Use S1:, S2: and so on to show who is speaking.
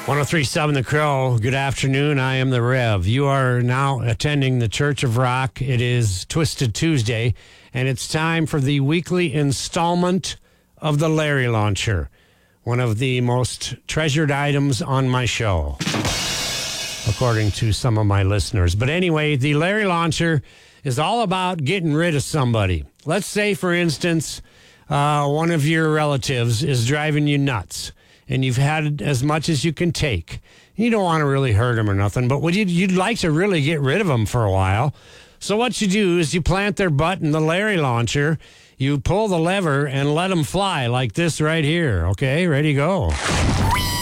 S1: 1037 The Crow. Good afternoon. I am the Rev. You are now attending the Church of Rock. It is Twisted Tuesday, and it's time for the weekly installment of the Larry Launcher, one of the most treasured items on my show, according to some of my listeners. But anyway, the Larry Launcher is all about getting rid of somebody. Let's say, for instance, one of your relatives is driving you nuts, and you've had as much as you can take. You don't want to really hurt them or nothing, but you'd like to really get rid of them for a while. So what you do is you plant their butt in the Larry Launcher, you pull the lever, and let them fly like this right here. Okay, ready, go.